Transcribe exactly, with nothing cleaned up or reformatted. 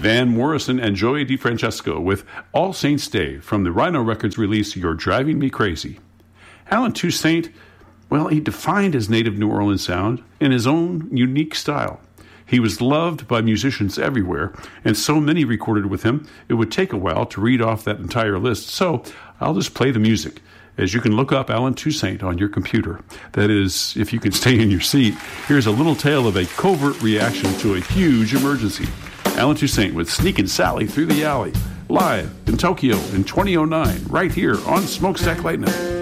Van Morrison and Joey DeFrancesco with All Saints Day from the Rhino Records release You're Driving Me Crazy. Allen Toussaint, well, he defined his native New Orleans sound in his own unique style. He was loved by musicians everywhere, and so many recorded with him, it would take a while to read off that entire list. So I'll just play the music, as you can look up Allen Toussaint on your computer. That is, if you can stay in your seat. Here's a little tale of a covert reaction to a huge emergency. Allen Toussaint with Sneakin' Sally Through the Alley, live in Tokyo in twenty oh nine, right here on Smokestack Lightning.